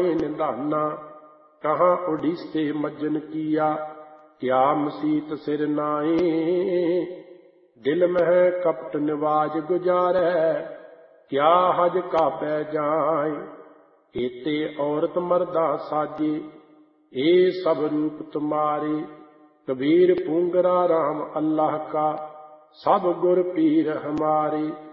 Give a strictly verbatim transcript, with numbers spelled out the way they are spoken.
पाए निधाना। कहाँ उड़ीसे मज्जन किया, क्या मसीत सिर नाए। दिल मह कपट निवाज गुजारै, क्या हज काबे जाए। एते औरत मर्दा साजे, ए सब रूप तुम्हारे। कबीर पूंगरा राम अल्लाह का, सब गुर पीर हमारे।